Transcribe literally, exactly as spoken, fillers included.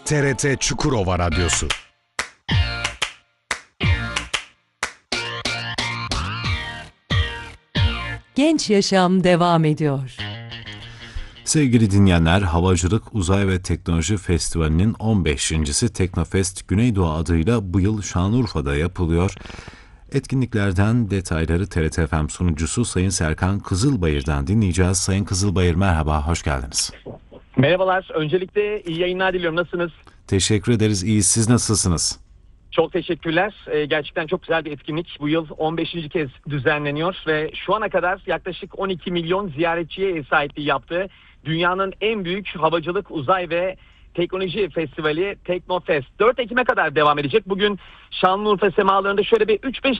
T R T Çukurova Radyosu. Genç Yaşam devam ediyor. Sevgili dinleyenler, Havacılık, Uzay ve Teknoloji Festivali'nin on beşincisi Teknofest Güneydoğu adıyla bu yıl Şanlıurfa'da yapılıyor. Etkinliklerden detayları T R T F M sunucusu Sayın Serkan Kızılbayır'dan dinleyeceğiz. Sayın Kızılbayır, merhaba, hoş geldiniz. Merhabalar, öncelikle iyi yayınlar diliyorum. Nasılsınız? Teşekkür ederiz, iyi. Siz nasılsınız? Çok teşekkürler. Ee, gerçekten çok güzel bir etkinlik. Bu yıl on beşinci kez düzenleniyor ve şu ana kadar yaklaşık on iki milyon ziyaretçiye ev sahipliği yaptı. Dünyanın en büyük havacılık, uzay ve teknoloji festivali Teknofest dört Ekim'e kadar devam edecek. Bugün Şanlıurfa semalarında şöyle bir üç beş